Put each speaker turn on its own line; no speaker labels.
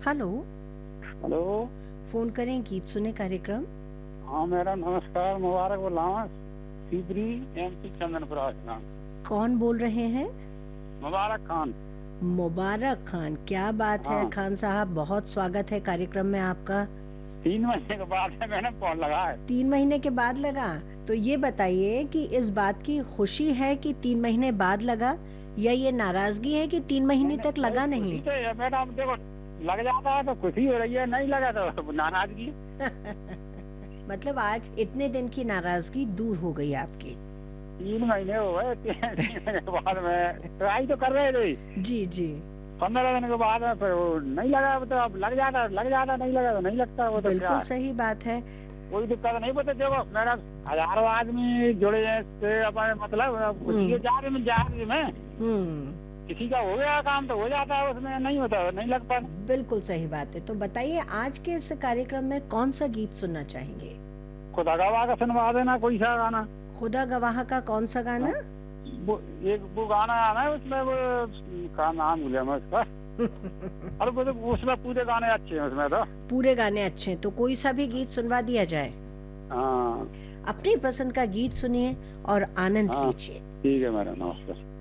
Hello.
Hello.
Phone करें, गीत सुने कार्यक्रम।
हाँ मैडम नमस्कार, मुबारक बोल रहा हूँ सीबरी एमपी चंदनपुरा से।
कौन बोल रहे हैं?
मुबारक खान।
मुबारक खान, क्या बात है
हाँ,
खान साहब, बहुत स्वागत है कार्यक्रम में आपका।
3 महीने के बाद है मैंने फोन लगा है।
3 महीने के बाद लगा? तो ये बताइए कि इस बात की खुशी है कि 3 महीने बाद लगा, या ये नाराजगी है कि 3 महीने तक
नहीं
लगा
खुशी
नहीं?
तो है मैडम, देखो लग जाता है तो खुशी हो रही है, नहीं लगा तो नाराजगी।
मतलब आज इतने दिन की नाराजगी दूर हो गई आपकी।
3 महीने हो गए, 3 महीने के बाद में ट्राई तो कर रहे थे।
जी जी।
15 दिन के बाद में फिर वो नहीं लगा, तो अब लग जाता, नहीं लगा तो नहीं लगता, वो तो क्या
बिल्कुल
है।
सही बात है।
कोई दिक्कत नहीं, पता देखो मेरा हजारों आदमी जुड़े हैं इससे अपने, मतलब उसी के
हम्म।
जहाज में
हम्म।
किसी का हो गया काम तो हो जाता है, उसमें नहीं होता, नहीं लग पाता।
बिल्कुल सही बात है। तो बताइए, आज के इस कार्यक्रम में कौन सा गीत सुनना चाहेंगे?
खुदा गवाह का सुनवा देना कोई सा गाना।
खुदा गवाह का कौन सा गाना?
हाँ, वो एक वो गाना आना है उसमें, वो का नाम भूलिया मैं उसका। अरे वो तो उसमें पूरे गाने अच्छे हैं उसमें तो।
पूरे गाने अच्छे हैं, तो कोई सा भी गीत सुनवा दिया जाए।
हाँ
अपनी पसंद का गीत सुनिए और आनंद
हाँ,
लीजिए।
ठीक है मैडम, नमस्कार।